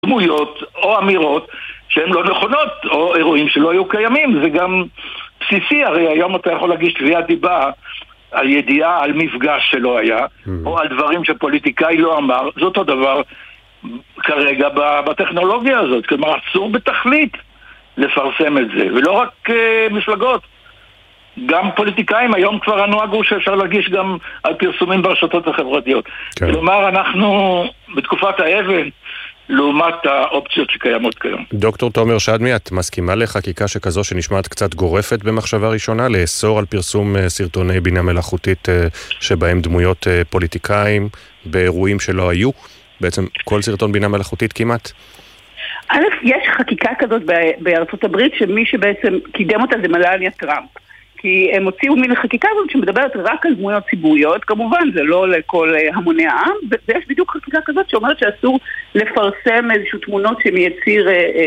דמויות או אמירות שהן לא נכונות, או אירועים שלא היו קיימים. זה גם בסיסי, הרי היום אתה יכול להגיש תביעת דיבה על ידיעה, על מפגש שלא היה, או על דברים שפוליטיקאי לא אמר. זה אותו דבר כרגע בטכנולוגיה הזאת. כלומר, אסור בתכלית לפרסם את זה, ולא רק מפלגות. גם פוליטיקאים, היום כבר הנוהג הוא שאפשר להגיש גם על פרסומים ברשתות החברתיות. כן. כלומר, אנחנו בתקופת האבן, לעומת האופציות שקיימות כיום. דוקטור תומר שדמי, את מסכימה לחקיקה שכזו שנשמעת קצת גורפת במחשבה ראשונה, לאסור על פרסום סרטוני בינה מלאכותית שבהם דמויות פוליטיקאים באירועים שלא היו? בעצם כל סרטון בינה מלאכותית כמעט? א', יש חקיקה כזאת בארצות הברית שמי שבעצם קידם אותה זה מלניה טראמפ. כי הם הוציאו מן החקיקה הזאת שמדברת רק על דמויות ציבוריות, כמובן זה לא לכל המוני העם, ויש בדיוק חקיקה כזאת שאומרת שאסור לפרסם איזשהו תמונות שמייציר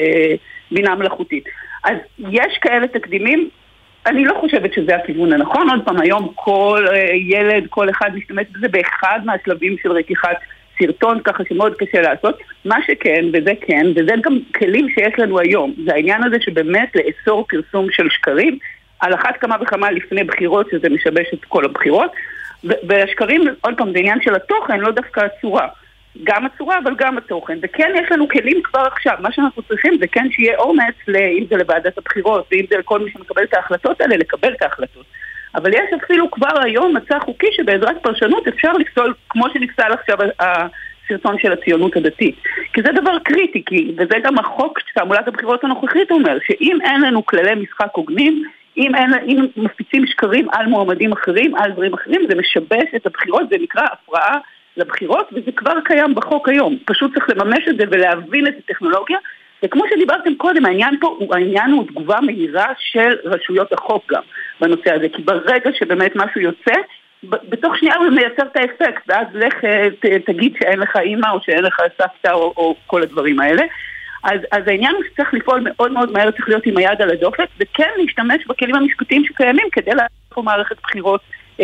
בינה מלאכותית. אז יש כאלה תקדימים, אני לא חושבת שזה הכיוון הנכון, עוד פעם היום כל ילד, כל אחד משתמש בזה באחד מהשלבים של רקיחת סרטון, ככה שמאוד קשה לעשות. מה שכן, וזה גם כלים שיש לנו היום, זה העניין הזה שבאמת לאסור פרסום של שקרים, על אחת כמה וכמה לפני בחירות, שזה משבש את כל הבחירות, והשקרים, עוד פעם, זה עניין של התוכן, לא דווקא הצורה. גם הצורה, אבל גם התוכן. וכן, יש לנו כלים כבר עכשיו. מה שאנחנו צריכים זה כן שיהיה אומץ, אם זה לוועדת הבחירות, ואם זה לכל מי שמקבל את ההחלטות האלה, לקבל את ההחלטות. אבל יש אפילו כבר היום מצע חוקי שבעזרת פרשנות אפשר לפסול, כמו שנפסל עכשיו הסרטון של הציונות הדתית. כי זה דבר קריטי, וזה גם החוק שתעמולת הבחירות הנוכחית אומר, שאם אין לנו כללי משחק הוגנים, אם מפיצים שקרים על מועמדים אחרים, על דברים אחרים, זה משבש את הבחירות, זה נקרא הפרעה לבחירות, וזה כבר קיים בחוק היום. פשוט צריך לממש את זה ולהבין את הטכנולוגיה, וכמו שדיברתם קודם, העניין הוא תגובה מהירה של רשויות החוק גם בנושא הזה, כי ברגע שבאמת משהו יוצא, בתוך שנייה הוא מייצר את האפקט, ואז לך תגיד שאין לך אימא או שאין לך סבתא או כל הדברים האלה. אז העניין הוא שצריך לפעול מאוד מאוד מהר, צריך להיות עם היד על הדופק, וכן להשתמש בכלים המשפטיים שקיימים כדי לעשות מערכת בחירות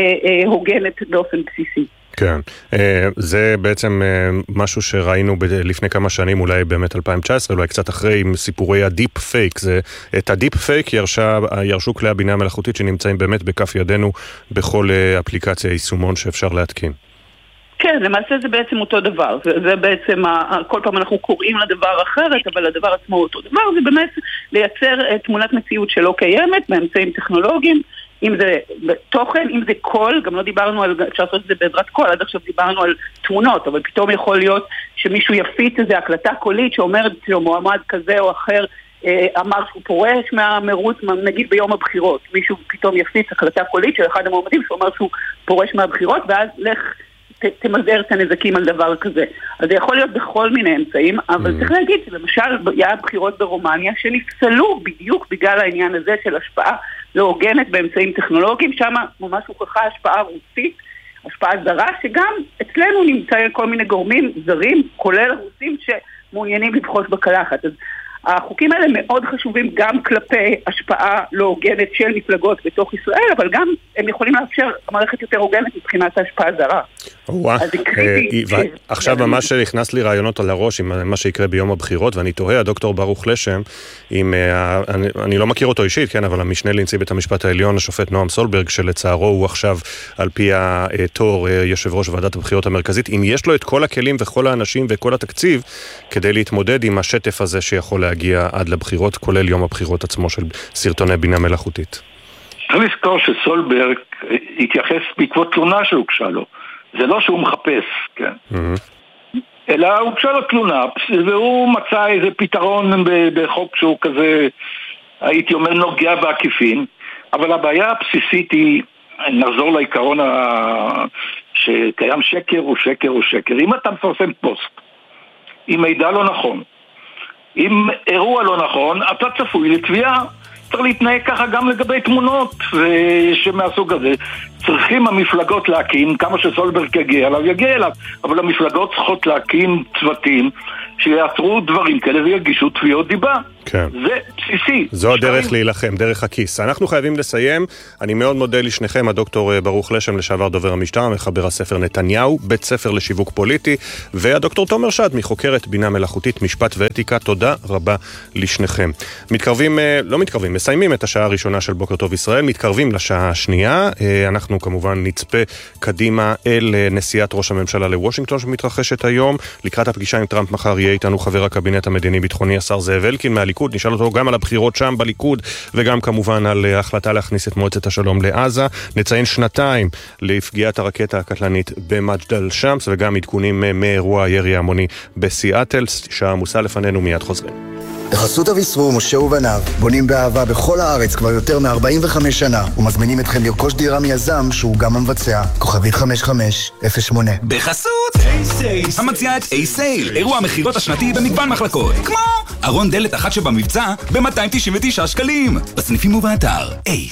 הוגנת באופן בסיסי. כן, זה בעצם משהו שראינו לפני כמה שנים, אולי באמת 2019, אולי קצת אחרי, עם סיפורי הדיפ פייק. את הדיפ פייק ירשו כלי הבינה המלאכותית שנמצאים באמת בכף ידינו בכל אפליקציה יישומון שאפשר להתקין. כן, למעשה זה בעצם אותו דבר. זה בעצם, כל פעם אנחנו קוראים לדבר אחרת, אבל הדבר עצמו הוא אותו דבר. זה באמת לייצר תמונת מציאות שלא קיימת באמצעים טכנולוגיים, אם זה תוכן, אם זה קול, גם לא דיברנו על, אפשר לעשות את זה בעזרת קול, עד עכשיו דיברנו על תמונות, אבל פתאום יכול להיות שמישהו יפיץ איזו הקלטה קולית שאומרת שמועמד כזה או אחר אמר שהוא פורש מהמרוץ, נגיד ביום הבחירות. מישהו פתאום יפיץ הקלטה קולית של אחד המועמדים שאומר שהוא פורש מהבחירות, ואז לך תמזער את הנזקים על דבר כזה. אז זה יכול להיות בכל מיני אמצעים, אבל צריך להגיד שלמשל היה בחירות ברומניה שנפסלו בדיוק בגלל העניין הזה של השפעה לא הוגנת באמצעים טכנולוגיים, שם ממש הוכחה השפעה רוסית, השפעה זרה, שגם אצלנו נמצא כל מיני גורמים זרים, כולל הרוסים שמעוניינים לבחוש בקלחת. אז החוקים האלה מאוד חשובים גם כלפי השפעה לא הוגנת של מפלגות בתוך ישראל, אבל גם הם יכולים לאפשר מערכת יותר הוגנת מבחינת ההשפעה הזרה. עכשיו ממש נכנס לי רעיונות על הראש עם מה שיקרה ביום הבחירות, ואני תוהה, הדוקטור ברוך לשם, אני לא מכיר אותו אישית, כן, אבל המשנה לנשיא בית המשפט העליון, השופט נועם סולברג, שלצערו הוא עכשיו על פי התור יושב ראש ועדת הבחירות המרכזית, אם יש לו את כל הכלים וכל האנשים וכל התקציב כדי להתמודד עם השטף הזה שיכול להגיע עד לבחירות, כולל יום הבחירות עצמו של סרטוני בינה מלאכותית. צריך לזכור שסולברג התייחס בעקבות תלונה שהוגשה לו. זה לא שהוא מחפש, כן. אלא הוגשה לו תלונה, והוא מצא איזה פתרון בחוק שהוא כזה, הייתי אומר, נוגע בעקיפין, אבל הבעיה הבסיסית היא, נחזור לעיקרון שקיים שקר הוא שקר הוא שקר. אם אתה מפרסם פוסט, אם מידע לא נכון, אם אירוע לא נכון, אתה צפוי לתביעה. צריך להתנהג ככה גם לגבי תמונות שמהסוג הזה. צריכים המפלגות להקים, כמה שסולברג יגיע אליו, אבל המפלגות צריכות להקים צוותים שיעצרו דברים כאלה ויגישו תביעות דיבה. כן. זה בסיסי. זו הדרך להילחם, דרך הכיס. אנחנו חייבים לסיים. אני מאוד מודה לשניכם, הדוקטור ברוך לשם, לשעבר דובר המשטרה, מחבר הספר נתניהו, בית ספר לשיווק פוליטי, והדוקטור תומר שד, מחוקרת בינה מלאכותית, משפט ואתיקה. תודה רבה לשניכם. מסיימים את השעה הראשונה של בוקר טוב ישראל, מתקרבים לשעה השנייה. אנחנו כמובן נצפה קדימה אל נסיעת ראש הממשלה לוושינגטון שמתרחשת היום. לקראת הפגישה עם טראמפ מחר יהיה איתנו חבר הקבינט המדיני-ביטחוני, השר זאב אלקין מהליכוד. נשאל אותו גם על הבחירות שם בליכוד, וגם כמובן על ההחלטה להכניס את מועצת השלום לעזה. נציין 2 לפגיעת הרקטה הקטלנית במג'דל שמס, וגם עדכונים מאירוע הירי ההמוני בסיאטל. שעה עמוסה לפנינו, מיד חוזרים. בחסות אביסרו, משה ובניו, בונים באהבה בכל הארץ כבר יותר מ-45 שנה, ומזמינים אתכם לרכוש דירה מיזם שהוא גם המבצע. כוכבית 5508. בחסות A-Sales, המציעה את A-Sale, אירוע המחירות השנתי במגוון מחלקות, כמו ארון דלת אחת שבמבצע ב-299 שקלים, בסניפים ובאתר A-Sale.